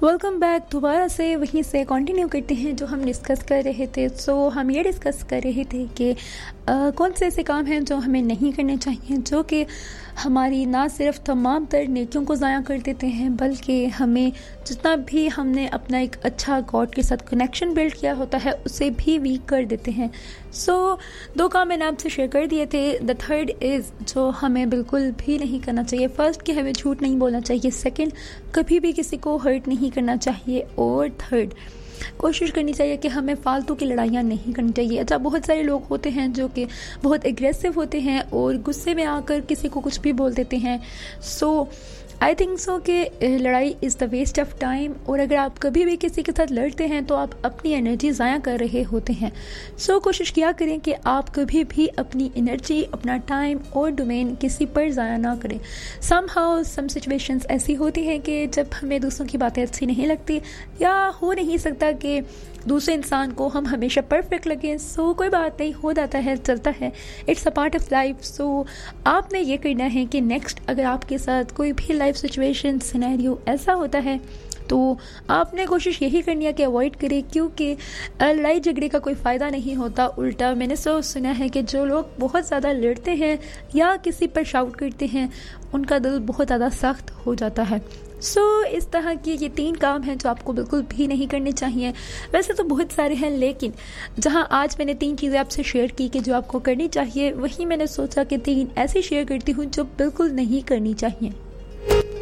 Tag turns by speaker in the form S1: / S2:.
S1: Welcome back. दोबारा से वहीं से कंटिन्यू करते हैं जो हम डिस्कस कर रहे थे। हम ये डिस्कस कर रहे थे कि कौन से ऐसे काम हैं जो हमें नहीं करने चाहिए, जो कि हमारी ना सिर्फ तमाम तर नेकियों को ज़ाया कर देते हैं, बल्कि हमें जितना भी हमने अपना एक अच्छा गॉड के साथ कनेक्शन बिल्ड किया होता है उसे भी वीक कर देते हैं। दो काम मैंने आपसे शेयर कर दिए थे। द थर्ड इज़ जो हमें बिल्कुल भी नहीं करना चाहिए। फर्स्ट कि हमें झूठ नहीं बोलना चाहिए। सेकंड, कभी भी किसी को हर्ट नहीं करना चाहिए। और थर्ड, कोशिश करनी चाहिए कि हमें फालतू की लड़ाइयाँ नहीं करनी चाहिए। अच्छा, बहुत सारे लोग होते हैं जो कि बहुत एग्रेसिव होते हैं और गुस्से में आकर किसी को कुछ भी बोल देते हैं। आई थिंक सो कि लड़ाई is the waste of time. और अगर आप कभी भी किसी के साथ लड़ते हैं तो आप अपनी एनर्जी ज़ाया कर रहे होते हैं। कोशिश किया करें कि आप कभी भी अपनी एनर्जी, अपना टाइम और डोमेन किसी पर ज़ाया ना करें। सम सिचुएशंस ऐसी होती हैं कि जब हमें दूसरों की बातें अच्छी नहीं लगती, या हो नहीं सकता कि दूसरे इंसान को हम हमेशा परफेक्ट लगें। कोई बात नहीं, हो जाता है, चलता है, it's a part of life. आपने ये करना है कि नेक्स्ट अगर आपके साथ कोई भी लाइफ सिचुएशन सिनेरियो ऐसा होता है तो आपने कोशिश यही करनी है कि अवॉइड करें, क्योंकि लड़ाई झगड़े का कोई फ़ायदा नहीं होता। उल्टा मैंने सुना है कि जो लोग बहुत ज़्यादा लड़ते हैं या किसी पर शाउट करते हैं उनका दिल बहुत ज़्यादा सख्त हो जाता है। इस तरह के ये 3 काम हैं जो आपको बिल्कुल भी नहीं करने चाहिए। वैसे तो बहुत सारे हैं, लेकिन जहां आज मैंने 3 चीज़ें आपसे शेयर की कि जो आपको करनी चाहिए, वहीं मैंने सोचा कि 3 ऐसी शेयर करती हूँ जो बिल्कुल नहीं करनी चाहिए।